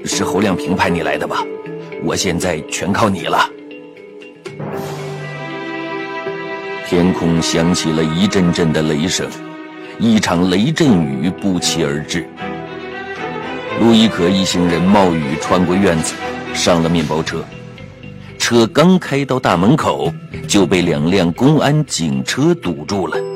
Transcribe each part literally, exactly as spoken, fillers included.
是侯亮平派你来的吧？我现在全靠你了。天空响起了一阵阵的雷声，一场雷阵雨不期而至。陆一可一行人冒雨穿过院子，上了面包车。车刚开到大门口，就被两辆公安警车堵住了。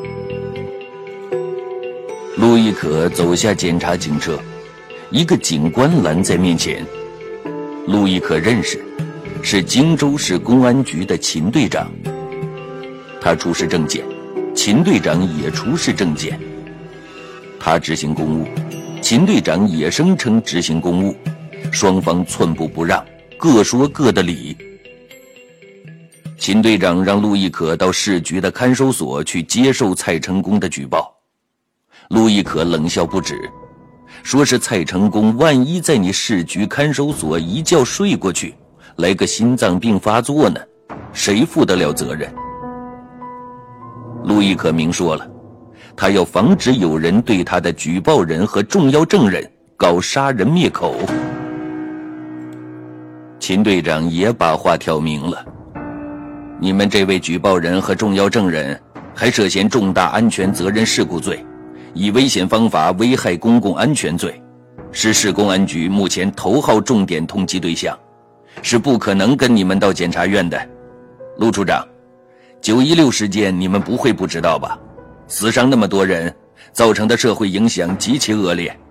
陆一可走下检查警车，一个警官拦在面前。陆一可认识，是荆州市公安局的秦队长。他出示证件，秦队长也出示证件。他执行公务，秦队长也声称执行公务，双方寸步不让，各说各的理。秦队长让陆一可到市局的看守所去接受蔡成功的举报。陆一可冷笑不止，说是蔡成功万一在你市局看守所一觉睡过去，来个心脏病发作呢，谁负得了责任？陆一可明说了，他要防止有人对他的举报人和重要证人搞杀人灭口。秦队长也把话挑明了，你们这位举报人和重要证人还涉嫌重大安全责任事故罪，以危险方法危害公共安全罪，是市公安局目前头号重点通缉对象，是不可能跟你们到检察院的。陆处长，九一六事件你们不会不知道吧？死伤那么多人，造成的社会影响极其恶劣。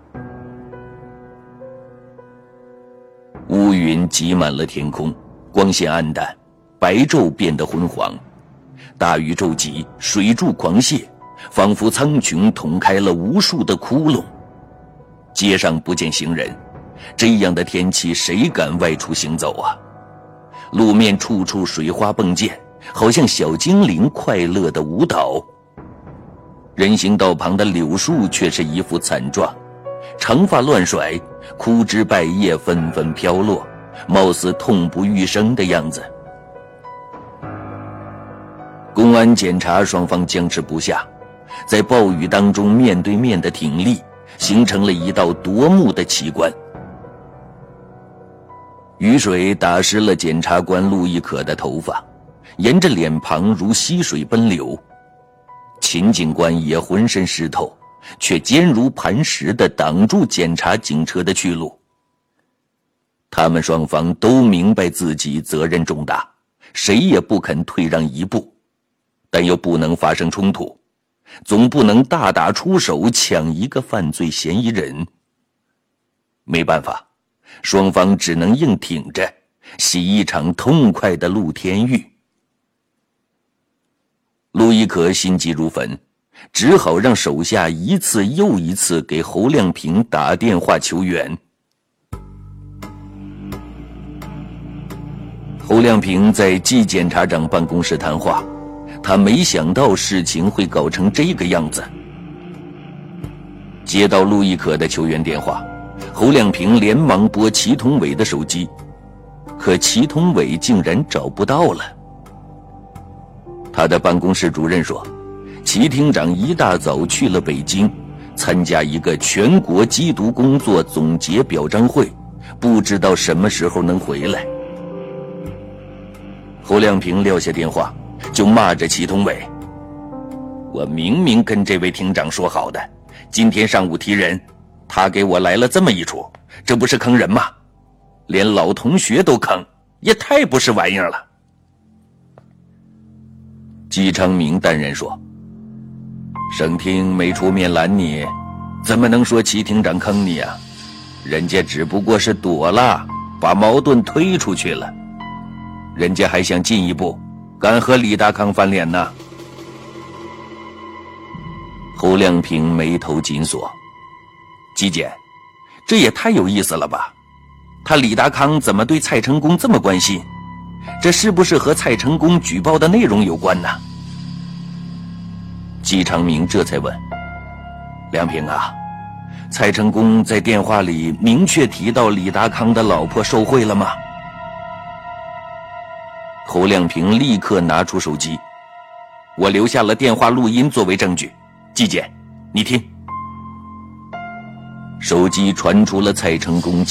乌云挤满了天空，光线暗淡，白昼变得昏黄。大雨骤急，水柱狂泻，仿佛苍穹捅开了无数的窟窿。街上不见行人，这样的天气谁敢外出行走啊？路面处处水花迸溅，好像小精灵快乐的舞蹈。人行道旁的柳树却是一副惨状，长发乱甩，枯枝败叶纷纷飘落，貌似痛不欲生的样子。公安检察双方僵持不下，在暴雨当中面对面的挺立，形成了一道夺目的奇观。雨水打湿了检察官陆一可的头发，沿着脸庞如溪水奔流。秦警官也浑身湿透，却坚如磐石地挡住检察警车的去路。他们双方都明白自己责任重大，谁也不肯退让一步，但又不能发生冲突，总不能大打出手抢一个犯罪嫌疑人。没办法，双方只能硬挺着，洗一场痛快的露天浴。陆一可心急如焚，只好让手下一次又一次给侯亮平打电话求援。侯亮平在季检察长办公室谈话，他没想到事情会搞成这个样子。接到陆一可的求援电话，侯亮平连忙拨齐同伟的手机，可齐同伟竟然找不到了。他的办公室主任说，齐厅长一大早去了北京，参加一个全国缉毒工作总结表彰会，不知道什么时候能回来。侯亮平撂下电话，就骂着齐同伟：我明明跟这位厅长说好的，今天上午提人，他给我来了这么一出，这不是坑人吗？连老同学都坑，也太不是玩意儿了。季昌明淡然说，省厅没出面拦你，怎么能说齐厅长坑你啊？人家只不过是躲了，把矛盾推出去了，人家还想进一步，敢和李大康翻脸呢。侯亮平眉头紧锁，季检，这也太有意思了吧？他李大康怎么对蔡成功这么关心？这是不是和蔡成功举报的内容有关呢？季长明这才问，亮平啊，蔡成功在电话里明确提到李达康的老婆受贿了吗？侯亮平立刻拿出手机，我留下了电话录音作为证据，季检，你听。手机传出了蔡成功